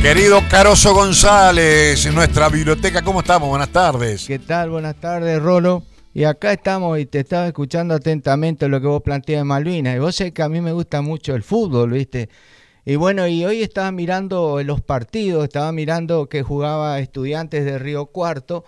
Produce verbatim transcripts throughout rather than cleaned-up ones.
Querido Caroso González, en nuestra biblioteca, ¿cómo estamos? Buenas tardes. ¿Qué tal? Buenas tardes, Rolo. Y acá estamos y te estaba escuchando atentamente lo que vos planteas de Malvinas. Y vos sabés que a mí me gusta mucho el fútbol, ¿viste? Y bueno, y hoy estaba mirando los partidos, estaba mirando que jugaba Estudiantes de Río Cuarto,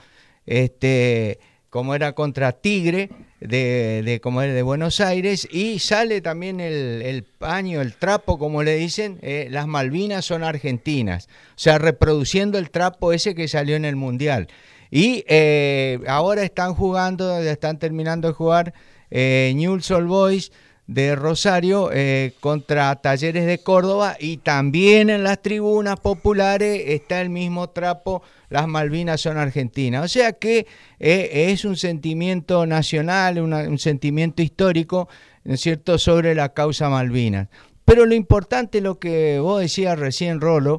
este, como era contra Tigre, de, de, como era de Buenos Aires, y sale también el, el paño, el trapo, como le dicen, eh, las Malvinas son argentinas, o sea, reproduciendo el trapo ese que salió en el Mundial. Y eh, ahora están jugando, están terminando de jugar eh, Newell's Old Boys de Rosario eh, contra Talleres de Córdoba, y también en las tribunas populares está el mismo trapo, las Malvinas son argentinas. O sea que eh, es un sentimiento nacional, una, un sentimiento histórico, ¿no es cierto?, sobre la causa Malvinas. Pero lo importante, lo que vos decías recién, Rolo,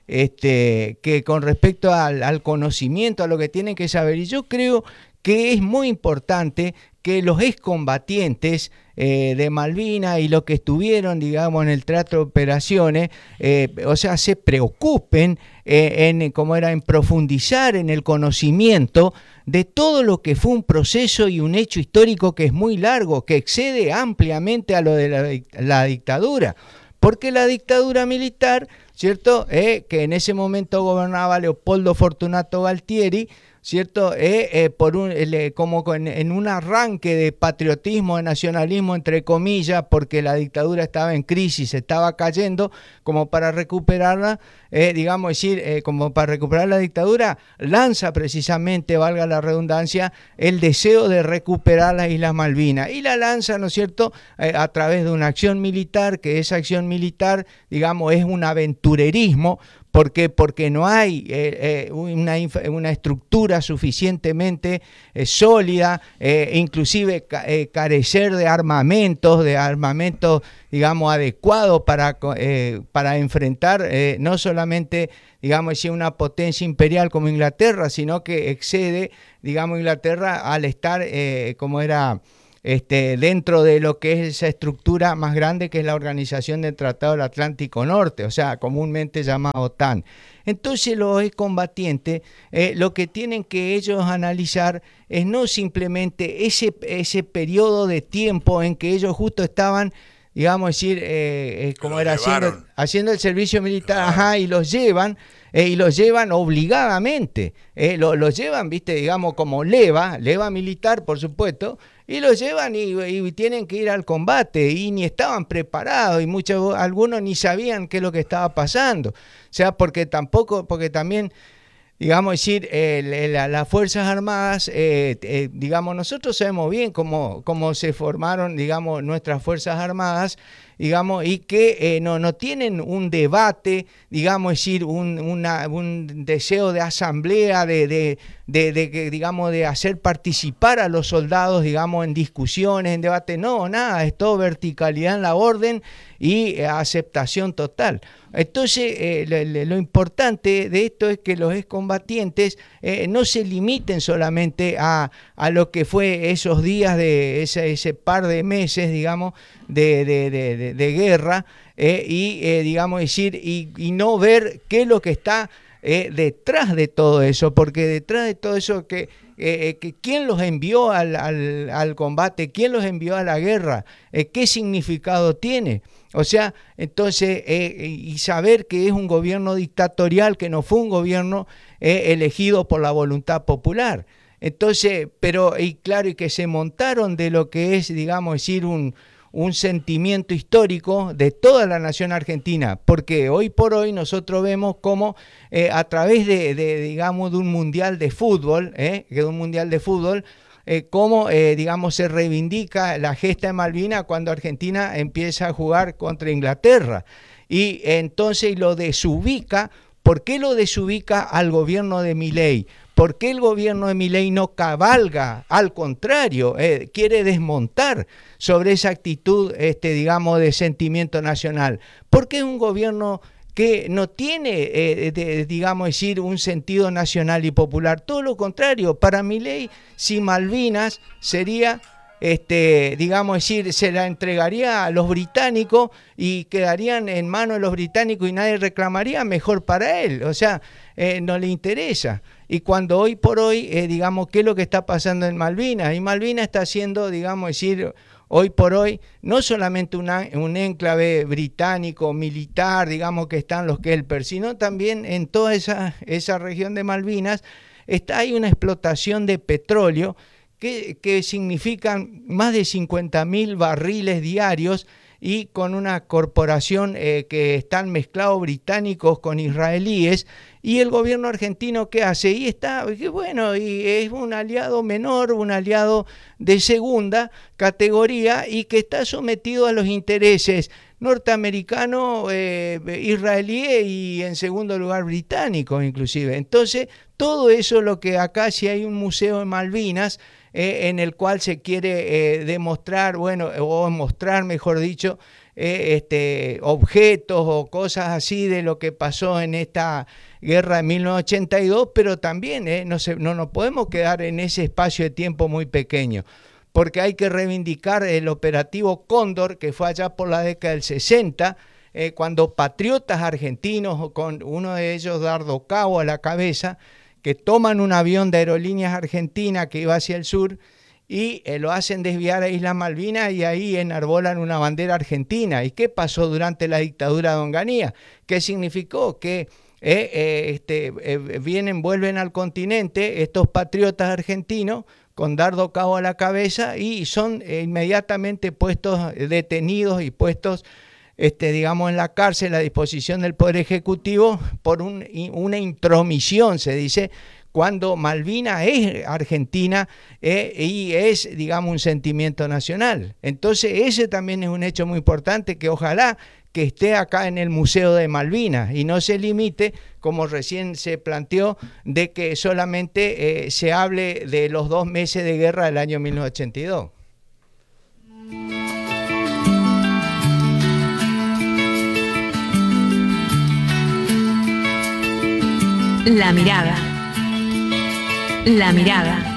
este, que con respecto al, al conocimiento, a lo que tienen que saber, y yo creo que es muy importante que los excombatientes eh, de Malvinas y los que estuvieron, digamos, en el teatro de operaciones, eh, o sea, se preocupen eh, en, como era, en profundizar en el conocimiento de todo lo que fue un proceso y un hecho histórico que es muy largo, que excede ampliamente a lo de la, la dictadura. Porque la dictadura militar, ¿cierto?, eh, que en ese momento gobernaba Leopoldo Fortunato Galtieri, ¿cierto?, eh, eh, por un, eh, como en, en un arranque de patriotismo, de nacionalismo, entre comillas, porque la dictadura estaba en crisis, estaba cayendo, como para recuperarla, eh, digamos decir, eh, como para recuperar la dictadura, lanza precisamente, valga la redundancia, el deseo de recuperar las Islas Malvinas. Y la lanza, ¿no es cierto?, eh, a través de una acción militar, que esa acción militar, digamos, es un aventurerismo. ¿Por qué? Porque no hay eh, eh, una, una estructura suficientemente eh, sólida, eh, inclusive ca eh, carecer de armamentos, de armamentos, digamos, adecuados para, eh, para enfrentar eh, no solamente, digamos, una potencia imperial como Inglaterra, sino que excede, digamos, Inglaterra al estar, eh, como era... Este, dentro de lo que es esa estructura más grande que es la Organización del Tratado del Atlántico Norte, o sea, comúnmente llamada OTAN. Entonces los excombatientes, eh, lo que tienen que ellos analizar es no simplemente ese, ese periodo de tiempo en que ellos justo estaban, digamos decir, eh, eh, como era haciendo, haciendo el servicio militar, claro. Ajá, y los llevan, eh, y los llevan obligadamente, eh, lo, los llevan, viste, digamos, como leva, leva militar, por supuesto, y los llevan y, y tienen que ir al combate, y ni estaban preparados, y muchos, algunos ni sabían qué es lo que estaba pasando. O sea, porque tampoco, porque también, digamos decir, eh, la, las Fuerzas Armadas, eh, eh, digamos, nosotros sabemos bien cómo, cómo se formaron, digamos, nuestras Fuerzas Armadas, digamos, y que eh, no, no tienen un debate, digamos, es decir, un, una, un deseo de asamblea, de, de, de, de, de, digamos, de hacer participar a los soldados, digamos, en discusiones, en debate, no, nada, es todo verticalidad en la orden y eh, aceptación total. Entonces, eh, lo, lo importante de esto es que los excombatientes eh, no se limiten solamente a, a lo que fue esos días, de ese, ese par de meses, digamos, de, de, de, de, de guerra, eh, y, eh, digamos, decir, y, y no ver qué es lo que está eh, detrás de todo eso, porque detrás de todo eso, que, eh, que ¿quién los envió al, al, al combate? ¿Quién los envió a la guerra? Eh, ¿Qué significado tiene? O sea, entonces, eh, y saber que es un gobierno dictatorial, que no fue un gobierno eh, elegido por la voluntad popular. Entonces, pero, y claro, y que se montaron de lo que es, digamos, decir, un, un sentimiento histórico de toda la nación argentina, porque hoy por hoy nosotros vemos cómo eh, a través de, de, digamos, de un mundial de fútbol, eh, que de un mundial de fútbol, Eh, cómo, eh, digamos, se reivindica la gesta de Malvinas cuando Argentina empieza a jugar contra Inglaterra. Y entonces lo desubica. ¿Por qué lo desubica al gobierno de Milei? ¿Por qué el gobierno de Milei no cabalga? Al contrario, eh, quiere desmontar sobre esa actitud, este, digamos, de sentimiento nacional. Porque es un gobierno que no tiene, eh, de, digamos decir, un sentido nacional y popular. Todo lo contrario, para Milei, si Malvinas sería este, digamos decir, se la entregaría a los británicos y quedarían en manos de los británicos y nadie reclamaría, mejor para él. O sea, eh, no le interesa. Y cuando hoy por hoy, eh, digamos, ¿qué es lo que está pasando en Malvinas? Y Malvinas está siendo, digamos decir, hoy por hoy, no solamente una, un enclave británico, militar, digamos que están los Kelper, sino también en toda esa, esa región de Malvinas está hay una explotación de petróleo que, que significan más de cincuenta mil barriles diarios y con una corporación eh, que están mezclados británicos con israelíes. Y el gobierno argentino, ¿qué hace? Y está, bueno, y es un aliado menor, un aliado de segunda categoría y que está sometido a los intereses norteamericanos, eh, israelíes y en segundo lugar británicos inclusive. Entonces, todo eso es lo que acá, si hay un museo en Malvinas, eh, en el cual se quiere eh, demostrar, bueno, o mostrar, mejor dicho, eh, este, objetos o cosas así de lo que pasó en esta guerra de mil novecientos ochenta y dos, pero también eh, no, se, no nos podemos quedar en ese espacio de tiempo muy pequeño, porque hay que reivindicar el operativo Cóndor, que fue allá por la década del sesenta, eh, cuando patriotas argentinos, con uno de ellos Dardo Cao a la cabeza, que toman un avión de Aerolíneas Argentinas que iba hacia el sur y eh, lo hacen desviar a Islas Malvinas y ahí enarbolan una bandera argentina. ¿Y qué pasó durante la dictadura de Onganía? ¿Qué significó? Que eh, eh, este, eh, vienen, vuelven al continente estos patriotas argentinos con Dardo Cao a la cabeza y son eh, inmediatamente puestos, detenidos y puestos, este, digamos, en la cárcel a disposición del Poder Ejecutivo por un, una intromisión, se dice, cuando Malvinas es argentina eh, y es, digamos, un sentimiento nacional. Entonces ese también es un hecho muy importante que ojalá que esté acá en el Museo de Malvinas y no se limite, como recién se planteó, de que solamente eh, se hable de los dos meses de guerra del año mil novecientos ochenta y dos. La mirada. La mirada.